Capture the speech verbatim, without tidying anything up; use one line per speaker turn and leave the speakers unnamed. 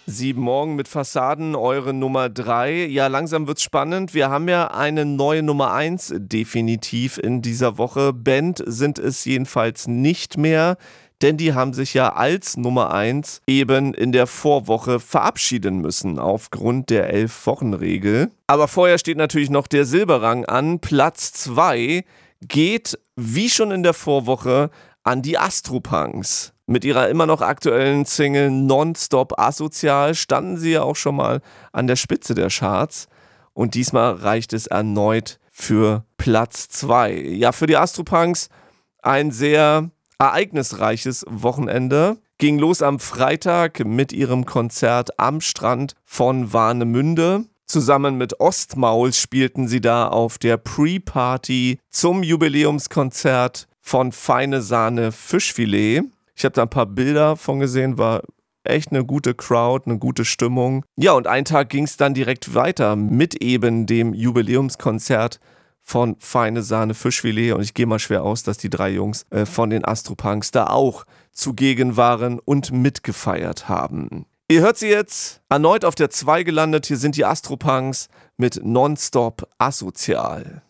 Sieben Morgen mit Fassaden, eure Nummer drei. Ja, langsam wird's spannend. Wir haben ja eine neue Nummer eins definitiv in dieser Woche. Band sind es jedenfalls nicht mehr, denn die haben sich ja als Nummer eins eben in der Vorwoche verabschieden müssen, aufgrund der Elf-Wochen-Regel. Aber vorher steht natürlich noch der Silberrang an. Platz zwei geht, wie schon in der Vorwoche, an die Astropunks. Mit ihrer immer noch aktuellen Single Nonstop Asozial standen sie ja auch schon mal an der Spitze der Charts. Und diesmal reicht es erneut für Platz zwei. Ja, für die Astropunks ein sehr ereignisreiches Wochenende. Ging los am Freitag mit ihrem Konzert am Strand von Warnemünde. Zusammen mit Ostmaul spielten sie da auf der Pre-Party zum Jubiläumskonzert von Feine Sahne Fischfilet. Ich habe da ein paar Bilder von gesehen, war echt eine gute Crowd, eine gute Stimmung. Ja, und einen Tag ging es dann direkt weiter mit eben dem Jubiläumskonzert von Feine Sahne Fischfilet. Und ich gehe mal schwer aus, dass die drei Jungs äh, von den Astropunks da auch zugegen waren und mitgefeiert haben. Ihr hört sie jetzt erneut auf der zwei gelandet. Hier sind die Astropunks mit Nonstop Asozial.